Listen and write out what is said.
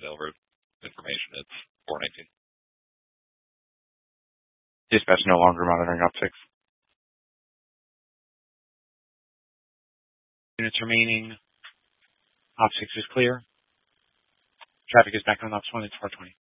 over information. It's 419. Dispatch no longer monitoring op 6. Units remaining. Op 6 is clear. Traffic is back on Ops 1. It's 420.